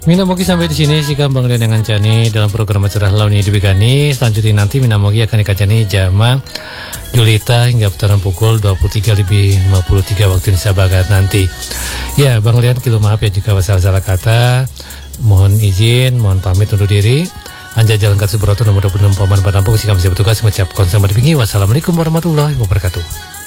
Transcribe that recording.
Mina mogi sampai di sini sih Bang Lian dengan Cani dalam program acara Launi Dibegani. Selanjutnya nanti Mina mogi akan dikacani jama Julita hingga putaran pukul 23:53 waktu Indonesia Barat nanti. Ya Bang Lian, kilo maaf ya jika salah-salah kata. Mohon izin, mohon pamit undur diri. Anja Jalan Kat Subroto nomor 26 Paman Panampung. Jika masih bertugas mengucapkan selamat pagi. Wassalamualaikum warahmatullahi wabarakatuh.